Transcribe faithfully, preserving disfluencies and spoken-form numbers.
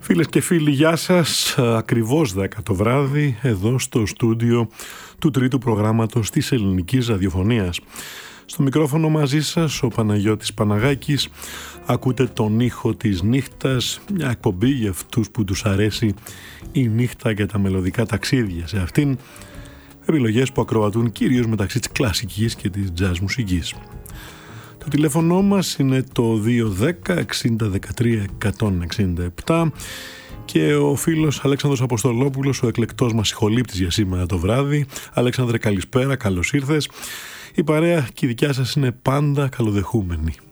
Φίλες και φίλοι, γεια σας. Ακριβώς δέκα το βράδυ, εδώ στο στούντιο του τρίτου προγράμματος της ελληνικής ραδιοφωνίας. Στο μικρόφωνο μαζί σας ο Παναγιώτης Παναγάκης. Ακούτε τον ήχο της νύχτας, μια εκπομπή για αυτούς που τους αρέσει η νύχτα και τα μελωδικά ταξίδια σε αυτήν. Επιλογές που ακροατούν κυρίως μεταξύ της κλασικής και της jazz μουσικής. Το τηλέφωνο μας είναι το δύο ένα μηδέν εξήντα δεκατρία εκατόν εξήντα επτά και ο φίλος Αλέξανδρος Αποστολόπουλος, ο εκλεκτός μας ηχολήπτης για σήμερα το βράδυ. Αλέξανδρε, καλησπέρα, καλώς ήρθες. Η παρέα και η δικιά σας είναι πάντα καλοδεχούμενη.